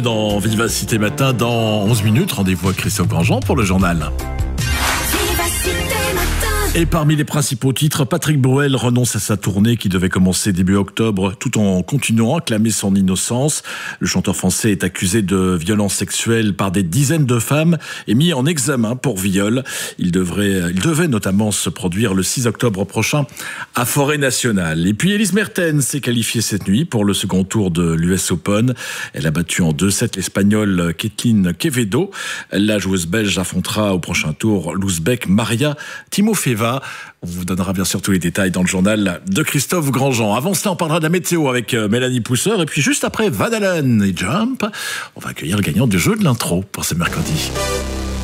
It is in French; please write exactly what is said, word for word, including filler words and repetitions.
Dans Vivacité Matin, dans onze minutes, rendez-vous à Christophe Grandjean pour le journal. Et parmi les principaux titres, Patrick Bruel renonce à sa tournée qui devait commencer début octobre tout en continuant à clamer son innocence. Le chanteur français est accusé de violences sexuelles par des dizaines de femmes et mis en examen pour viol. Il devrait, il devait notamment se produire le six octobre prochain à Forêt Nationale. Et puis Elise Mertens s'est qualifiée cette nuit pour le second tour de l'U S Open. Elle a battu en deux sept l'Espagnole Katlyn Quevedo. La joueuse belge affrontera au prochain tour l'Ouzbek Maria Timofeeva. On vous donnera bien sûr tous les détails dans le journal de Christophe Grandjean. Avant cela, on parlera de la météo avec Mélanie Pousseur. Et puis juste après Van Halen et Jump, on va accueillir le gagnant du jeu de l'intro pour ce mercredi.